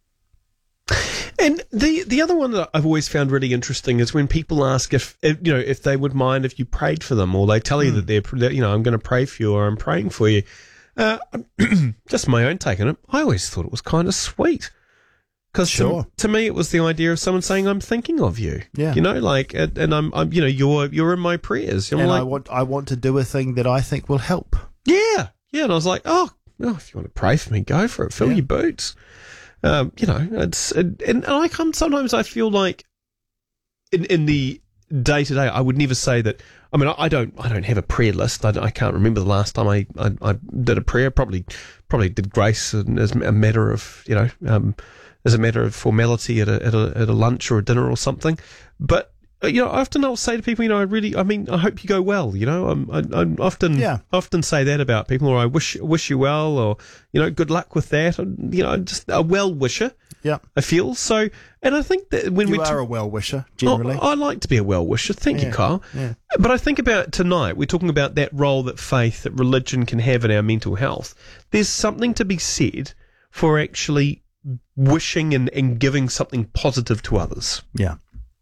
And the the other one that I've always found really interesting is when people ask if, if you know if they would mind if you prayed for them, or they tell you mm. that they're you know I'm going to pray for you or I'm praying for you. Uh, just my own take on it. I always thought it was kind of sweet. Because sure. to, to me, it was the idea of someone saying, "I'm thinking of you." Yeah, you know, like, and, and I'm, I'm, you know, you're, you're in my prayers. I'm and like, I want, I want to do a thing that I think will help. Yeah, yeah. And I was like, oh, well, if you want to pray for me, go for it. Fill yeah. your boots. Um, you know, it's, and, and I come. Sometimes I feel like, in in the day to day, I would never say that. I mean, I, I don't, I don't have a prayer list. I, I can't remember the last time I, I, I did a prayer. Probably, probably did grace as a matter of, you know. Um, as a matter of formality at a, at a at a lunch or a dinner or something. But you know, often I'll say to people, you know, I really, I mean, I hope you go well. You know, I'm, I, I often yeah. often say that about people, or I wish wish you well, or you know, good luck with that. And, you know, just a well wisher. Yeah. I feel so, and I think that when you we are t- a well wisher generally. Oh, I like to be a well wisher. Thank Yeah, you, Kyle. yeah. But I think about tonight. We're talking about that role that faith, that religion can have in our mental health. There's something to be said for actually wishing and, and giving something positive to others. Yeah.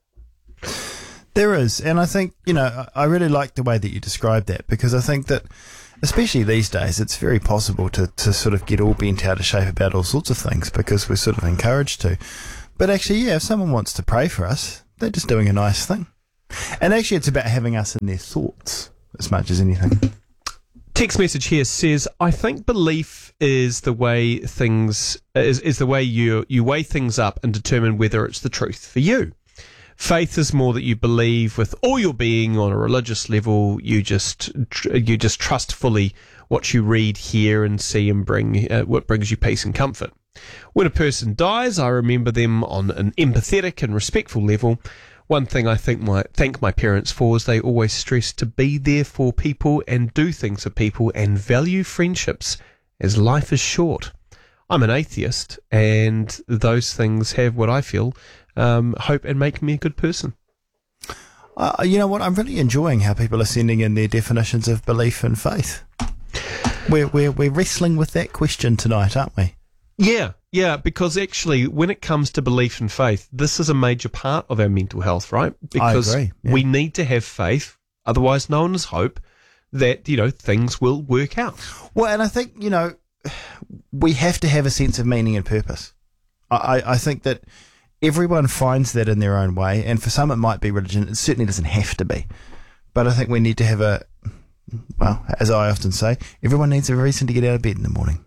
There is, and I think, you know, I really like the way that you described that, because I think that, especially these days, it's very possible to, to sort of get all bent out of shape about all sorts of things because we're sort of encouraged to. But actually, yeah, if someone wants to pray for us, they're just doing a nice thing. And actually, it's about having us in their thoughts as much as anything. Text message here says, I think belief is the way things is, is the way you you weigh things up and determine whether it's the truth for you. Faith is more that you believe with all your being on a religious level. You just you just trust fully what you read, hear, and see, and bring uh, what brings you peace and comfort. When a person dies, I remember them on an empathetic and respectful level. One thing I think my thank my parents for is they always stressed to be there for people and do things for people and value friendships, as life is short. I'm an atheist, and those things have what I feel um, hope and make me a good person. Uh, you know what? I'm really enjoying how people are sending in their definitions of belief and faith. We're we're we're wrestling with that question tonight, aren't we? Yeah, yeah, because actually, when it comes to belief and faith, this is a major part of our mental health, right? Because I agree, yeah. we need to have faith, otherwise known as hope, that, you know, things will work out. Well, and I think, you know, we have to have a sense of meaning and purpose. I, I think that everyone finds that in their own way, and for some it might be religion. It certainly doesn't have to be. But I think we need to have a, well, as I often say, everyone needs a reason to get out of bed in the morning.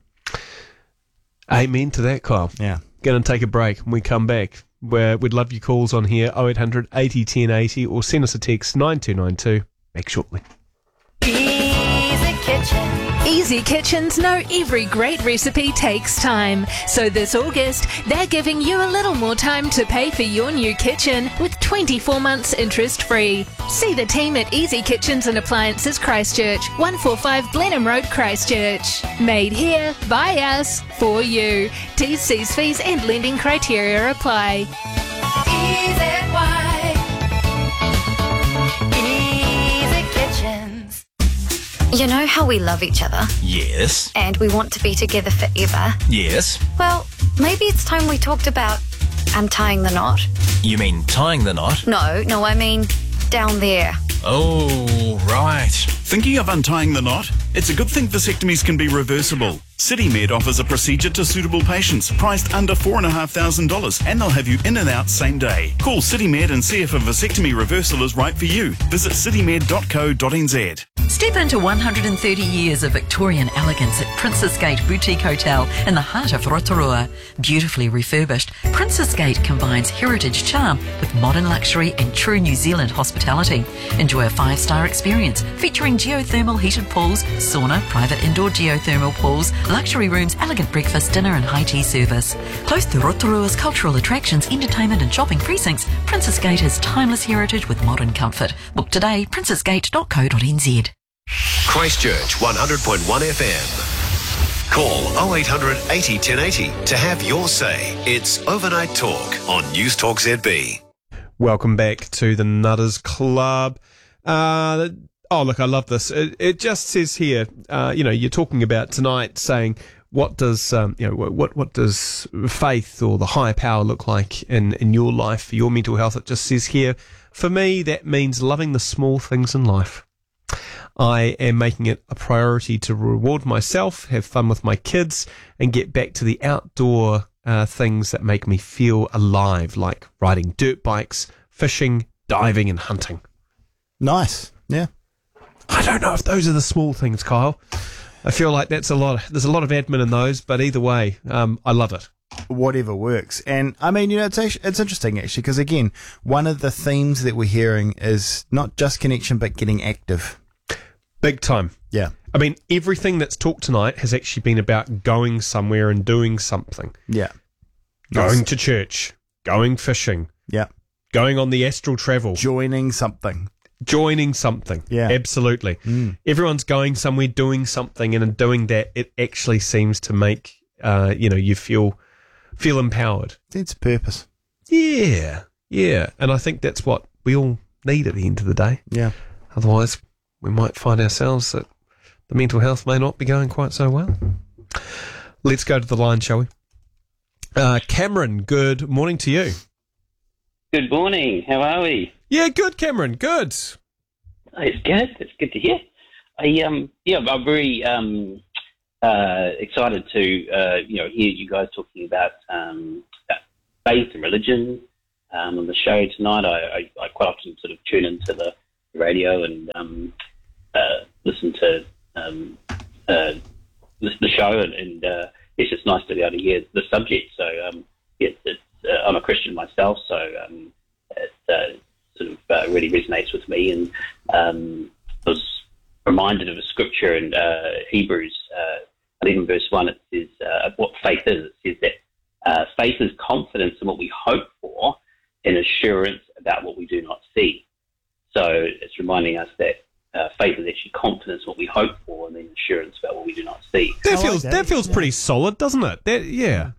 Amen to that, Kyle. Yeah. Going to take a break. When we come back, where we'd love your calls on here, oh eight hundred eighty ten eighty, or send us a text nine two nine two. Back shortly. Easy Kitchen. Easy Kitchens know every great recipe takes time. So this August, they're giving you a little more time to pay for your new kitchen with twenty-four months interest free. See the team at Easy Kitchens and Appliances Christchurch, one forty-five Blenheim Road, Christchurch. Made here, by us, for you. T's, C's, fees and lending criteria apply. Easy White. Easy Kitchens. You know how we love each other Yes. and we want to be together forever? Yes. Well, maybe it's time we talked about untying the knot. You mean tying the knot? No, no, I mean down there. Oh, right. Thinking of untying the knot? It's a good thing vasectomies can be reversible. CityMed offers a procedure to suitable patients, priced under four thousand five hundred dollars, and they'll have you in and out same day. Call CityMed and see if a vasectomy reversal is right for you. Visit citymed dot co dot n z. Step into one hundred thirty years of Victorian elegance at Princess Gate Boutique Hotel in the heart of Rotorua. Beautifully refurbished, Princess Gate combines heritage charm with modern luxury and true New Zealand hospitality. Enjoy a five-star experience featuring geothermal heated pools, sauna, private indoor geothermal pools, luxury rooms, elegant breakfast, dinner and high tea service. Close to Rotorua's cultural attractions, entertainment and shopping precincts, Princess Gate has timeless heritage with modern comfort. Book today, princess gate dot co dot n z. Christchurch one hundred point one F M. Call oh eight hundred eighty ten eighty to have your say. It's Overnight Talk on News Talk Z B. Welcome back to the Nutters Club. Uh, oh, look, I love this. It, it just says here, uh, you know, you're talking about tonight saying, what does, um, you know, what, what does faith or the higher power look like in, in your life, for your mental health? It just says here, for me, that means loving the small things in life. I am making it a priority to reward myself, have fun with my kids, and get back to the outdoor uh, things that make me feel alive, like riding dirt bikes, fishing, diving, and hunting. Nice. Yeah. I don't know if those are the small things, Kyle. I feel like that's a lot. There's a lot of admin in those, but either way, um, I love it. Whatever works. And I mean, you know, it's actually, it's interesting actually, because again, one of the themes that we're hearing is not just connection, but getting active. Big time. Yeah. I mean, everything that's talked tonight has actually been about going somewhere and doing something. Yeah. Going Yes. to church, going fishing. Yeah. Going on the astral travel. Joining something. Joining something. Yeah. Absolutely. Mm. Everyone's going somewhere, doing something, and in doing that, it actually seems to make, uh, you know, you feel feel empowered. It's purpose. Yeah, yeah. And I think that's what we all need at the end of the day. Yeah. Otherwise, we might find ourselves that the mental health may not be going quite so well. Let's go to the line, shall we? Uh, Cameron, good morning to you. Good morning. How are we? Yeah, good, Cameron. Good. Oh, it's good. It's good to hear. I um yeah, I'm very um uh excited to uh you know hear you guys talking about um faith and religion um on the show tonight. I, I, I quite often sort of tune into the radio and um uh listen to um uh listen to the show and, and uh, it's just nice to be able to hear the subject. So um it's, it's uh, I'm a Christian myself, so um it uh, sort of uh, really resonates with me, and um I was reminded of a scripture in uh, Hebrews uh, eleven verse one. It says uh, what faith is. It says that uh, faith is confidence in what we hope for and assurance about what we do not see. So it's reminding us that uh, faith is actually confidence in what we hope for and then assurance about what we do not see. That feels that, that feels yeah. pretty solid, doesn't it? That, yeah.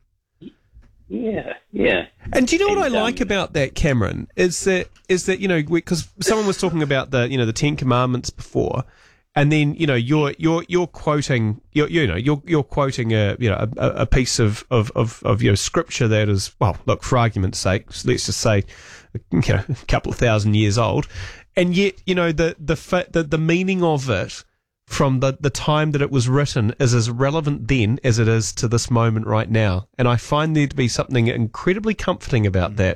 Yeah, yeah. And do you know what and, I like um, about that, Cameron? Is that is that you know because someone was talking about the you know the Ten Commandments before. And then you know you're you're you're quoting you're, you know you're you're quoting a you know a, a piece of, of, of, of you know scripture that is, well, look, for argument's sake, let's just say you know a couple of thousand years old, and yet you know the the the, the meaning of it from the, the time that it was written is as relevant then as it is to this moment right now, and I find there to be something incredibly comforting about that.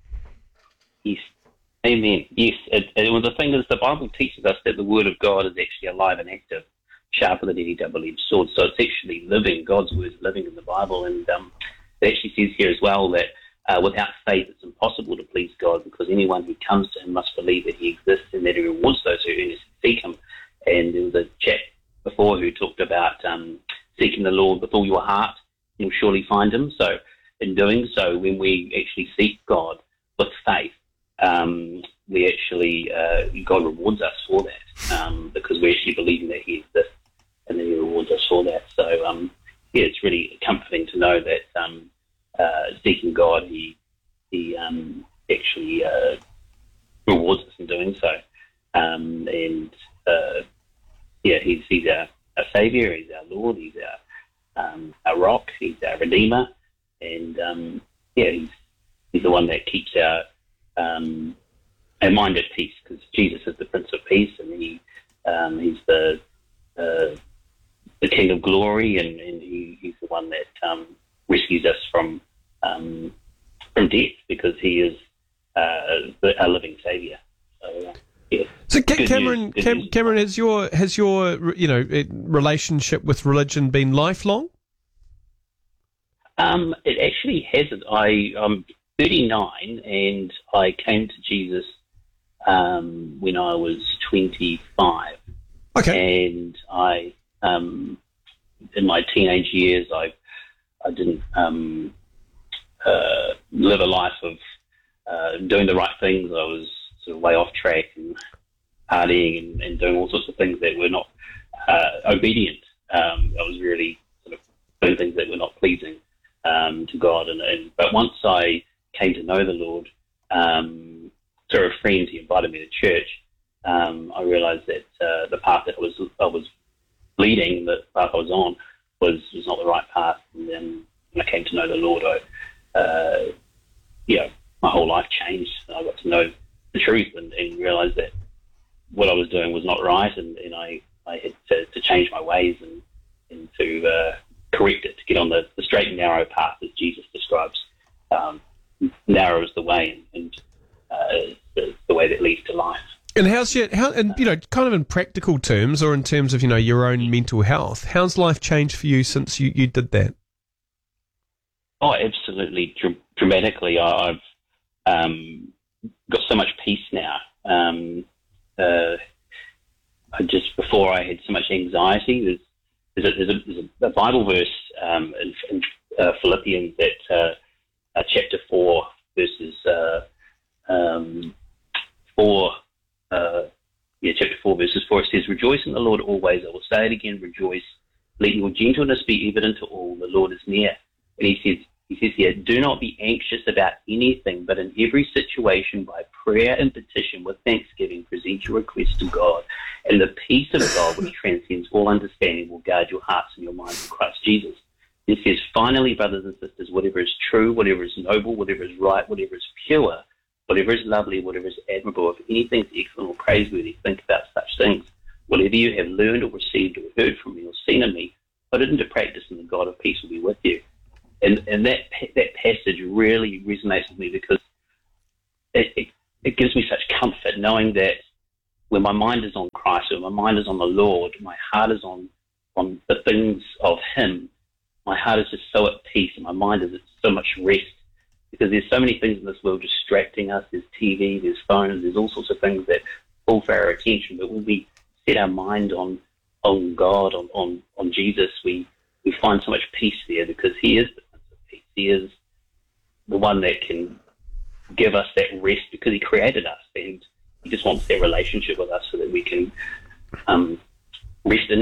Yes. Amen. Yes, it, it, well, the thing is, the Bible teaches us that the Word of God is actually alive and active, sharper than any double-edged sword. So it's actually living. God's Word is living in the Bible, and um, it actually says here as well that uh, without faith, it's impossible to please God, because anyone who comes to Him must believe that He exists and that He rewards those who earnestly seek Him. And there was a chap before who talked about um, seeking the Lord with all your heart, you'll surely find Him. So in doing so, when we actually seek God with faith, Um, we actually, uh, God rewards us for that, um, because we're actually believing that He exists and then He rewards us for that. So, um, yeah, it's really comforting to know that um, uh, seeking God, He He um, actually uh, rewards us in doing so. Um, and, uh, yeah, He's, he's our, our Saviour, He's our Lord, He's our, um, our rock, He's our Redeemer, and, um, yeah, He's, he's the one that keeps our Um, our mind at peace, because Jesus is the Prince of Peace, and he um, he's the uh, the King of Glory, and, and he, he's the one that um, rescues us from um, from death, because he is uh, the, our living Saviour. So, uh, yeah. So, Ca- Good Cameron, news, good Cam- news. Cameron, has your has your you know it, relationship with religion been lifelong? Um, it actually hasn't. I um. thirty-nine, and I came to Jesus um, when I was twenty-five. Okay. And I, um, in my teenage years, I, I didn't um, uh, live a life of uh, doing the right things. I was sort of way off track and partying and, and doing all sorts of things that were not uh, obedient. Um, I was really sort of doing things that were not pleasing um, to God. And, and but once I came to know the Lord um, through a friend who invited me to church, um, I realised that uh, the path that I was I was leading, the path I was on, was, was not the right path. And then when I came to know the Lord, I, uh, you know, my whole life changed. I got to know the truth and, and realised that what I was doing was not right, and, and I, I had to, to change my ways and, and to uh, correct it, to get on the, the straight and narrow path as Jesus describes. Um, narrow is the way, and uh, the, the way that leads to life. And how's your how and you know kind of in practical terms, or in terms of you know your own mental health, how's life changed for you since you, you did that? Oh, absolutely, dr- dramatically. I, I've um, got so much peace now. Um, uh, I just before I had so much anxiety. There's there's a, there's a, there's a Bible verse um, in, in uh, Philippians that. Uh, Uh, chapter four, verses uh, um, four, uh, yeah, chapter four, verses four. It says, "Rejoice in the Lord always." I will say it again, rejoice. Let your gentleness be evident to all. The Lord is near. And he says, He says here, do not be anxious about anything, but in every situation by prayer and petition with thanksgiving present your requests to God, and the peace of God, which transcends all understanding, will guard your hearts and your minds in Christ Jesus. It says, finally, brothers and sisters, whatever is true, whatever is noble, whatever is right, whatever is pure, whatever is lovely, whatever is admirable, if anything is excellent or praiseworthy, think about such things. Whatever you have learned or received or heard from me or seen in me, put it into practice, and the God of peace will be with you. And, and that that passage really resonates with me because it, it, it gives me such comfort knowing that when my mind is on Christ, when my mind is on the Lord, my heart is on, on the things of Him, my heart is just so at peace and my mind is at so much rest because there's so many things in this world distracting us. There's T V, there's phones, there's all sorts of things that pull for our attention. But when we set our mind on on God, on, on, on Jesus, we, we find so much peace there because He is the Prince of Peace. He is the one that can give us that rest because He created us and He just wants that relationship with us so that we can um, rest in